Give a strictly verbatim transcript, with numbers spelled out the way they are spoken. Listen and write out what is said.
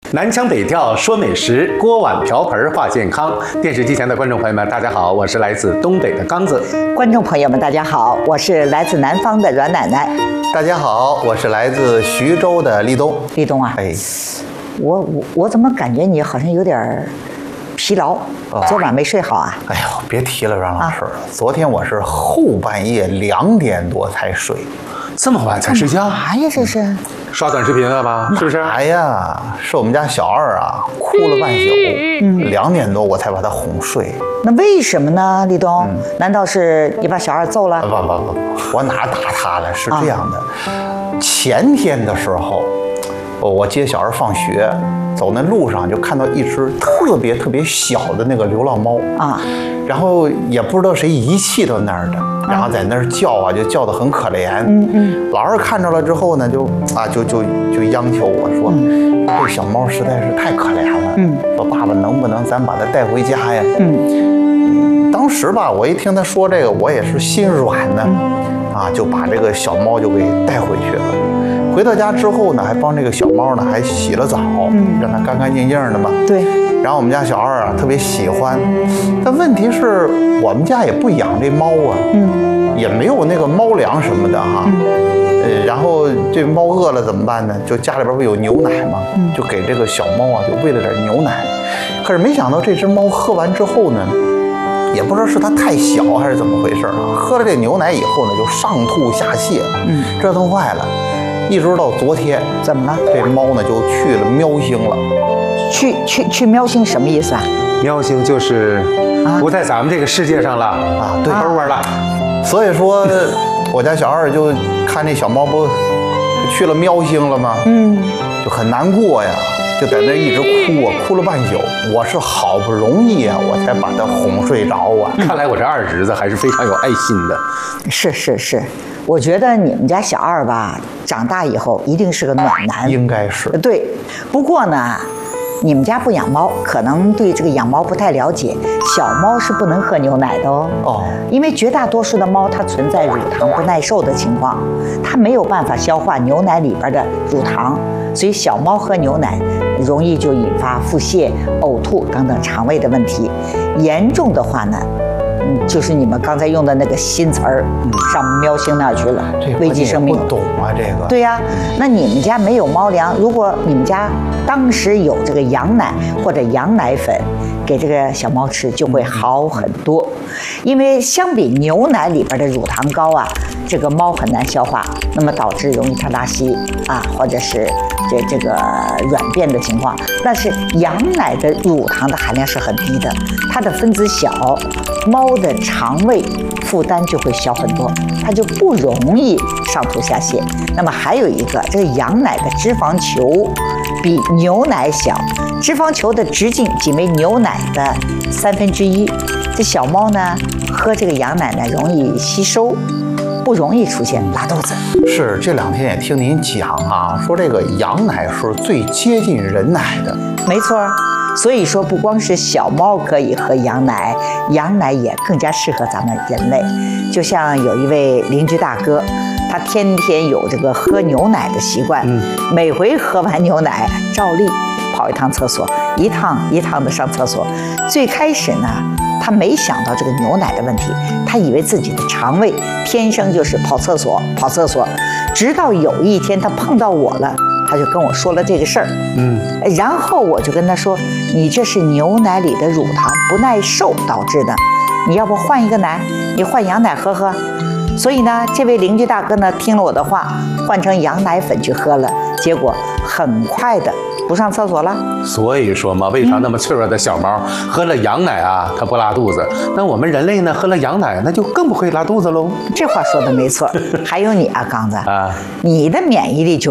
南腔北调说美食，锅碗瓢盆话健康。电视机前的观众朋友们，大家好，我是来自东北的刚子。 观众朋友们，大家好，我是来自南方的阮奶奶。 大家好，我是来自徐州的立冬。 立冬啊， 哎， 我我我怎么感觉你好像有点疲劳？ 哦、 昨晚没睡好啊？ 哎呦，别提了，阮老师了。啊、昨天我是后半夜两点多才睡。 这么晚才睡觉？ 哎呀，这是刷短视频了吧？是不是？ 哎呀，是我们家小二啊，哭了半宿，嗯，两点多我才把他哄睡。 那为什么呢，立冬？嗯、难道是你把小二揍了？ 不不不，我哪打他了？是这样的，啊、前天的时候，我接小二放学，走那路上就看到一只特别特别小的那个流浪猫啊，然后也不知道谁遗弃到那儿的。然后在那儿叫啊，就叫得很可怜。嗯嗯，老二看着了之后呢，就啊就就就央求我说，嗯、这小猫实在是太可怜了。嗯，说爸爸能不能咱把它带回家呀？嗯，当时吧，我一听他说这个，我也是心软呢，嗯、啊就把这个小猫就给带回去了。回到家之后呢，还帮这个小猫呢还洗了澡，嗯、让它干干净净的嘛。 对。 然后我们家小二啊特别喜欢，但问题是我们家也不养这猫啊，嗯，也没有那个猫粮什么的哈，嗯、呃，然后这猫饿了怎么办呢？就家里边不有牛奶吗？嗯、就给这个小猫啊就喂了点牛奶，可是没想到这只猫喝完之后呢，也不知道是它太小还是怎么回事啊，喝了这牛奶以后呢就上吐下泻，嗯，折腾坏了，一直到昨天， 怎么了？ 这猫呢就去了喵星了。 去去去喵星什么意思啊？ 喵星就是不在咱们这个世界上了啊，对，over了。 所以说，我家小二就看这小猫不去了喵星了吗？嗯，就很难过呀，就在那一直哭啊，哭了半宿。我是好不容易啊，我才把它哄睡着啊。 看来我这二侄子还是非常有爱心的。 是是是，我觉得你们家小二吧，长大以后一定是个暖男。 应该是。 对，不过呢。你们家不养猫，可能对这个养猫不太了解。小猫是不能喝牛奶的哦，哦，因为绝大多数的猫它存在乳糖不耐受的情况，它没有办法消化牛奶里边的乳糖，所以小猫喝牛奶容易就引发腹泻、呕吐等等肠胃的问题。严重的话呢，嗯，就是你们刚才用的那个新词儿，嗯、上喵星那儿去了，危及生命。 不懂啊，这个。 对呀、啊，那你们家没有猫粮，如果你们家当时有这个羊奶或者羊奶粉，给这个小猫吃就会好很多。因为相比牛奶里边的乳糖高啊，这个猫很难消化，那么导致容易它拉稀啊，或者是这这个软便的情况。但是羊奶的乳糖的含量是很低的，它的分子小，猫的肠胃负担就会小很多，它就不容易上吐下泻。那么还有一个，这个羊奶的脂肪球比牛奶小，脂肪球的直径仅为牛奶的三分之一。这小猫呢，喝这个羊奶呢，容易吸收，不容易出现拉肚子。 是，这两天也听您讲啊，说这个羊奶是最接近人奶的。 没错。所以说，不光是小猫可以喝羊奶，羊奶也更加适合咱们人类。就像有一位邻居大哥，他天天有这个喝牛奶的习惯，嗯、每回喝完牛奶，照例跑一趟厕所，一趟一趟的上厕所。最开始呢，他没想到这个牛奶的问题，他以为自己的肠胃天生就是跑厕所跑厕所，直到有一天他碰到我了。他就跟我说了这个事儿，嗯，然后我就跟他说，你这是牛奶里的乳糖不耐受导致的，你要不换一个奶，你换羊奶喝喝。所以呢，这位邻居大哥呢听了我的话，换成羊奶粉去喝了，结果很快的不上厕所了。所以说嘛，胃肠那么脆弱的小猫、嗯、喝了羊奶啊，它不拉肚子。那我们人类呢，喝了羊奶，那就更不会拉肚子喽。 这话说的没错。还有你啊，刚子啊，你的免疫力就